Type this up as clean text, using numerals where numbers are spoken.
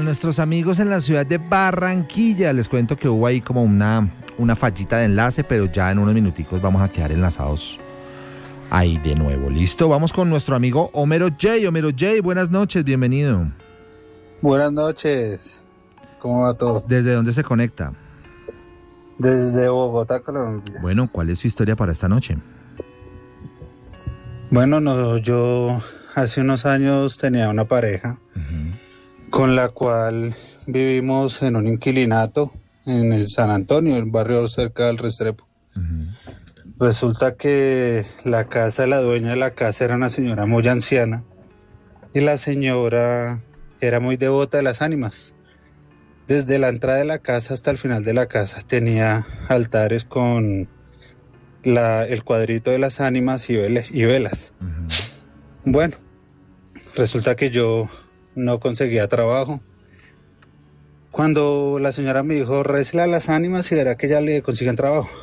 nuestros amigos en la ciudad de Barranquilla. Les cuento que hubo ahí como una fallita de enlace, pero ya en unos minuticos vamos a quedar enlazados ahí de nuevo. ¿Listo? Vamos con nuestro amigo Homero J. Homero J, buenas noches, bienvenido. Buenas noches. ¿Cómo va todo? ¿Desde dónde se conecta? Desde Bogotá, Colombia. Bueno, ¿cuál es su historia para esta noche? Bueno, no, yo hace unos años tenía una pareja con la cual vivimos en un inquilinato en el San Antonio, el barrio cerca del Restrepo. Resulta que la dueña de la casa era una señora muy anciana y la señora era muy devota de las ánimas. Desde la entrada de la casa hasta el final de la casa tenía altares con el cuadrito de las ánimas y velas. Bueno, resulta que yo no conseguía trabajo. Cuando la señora me dijo, récela a las ánimas y verá que ya le consiguen trabajo.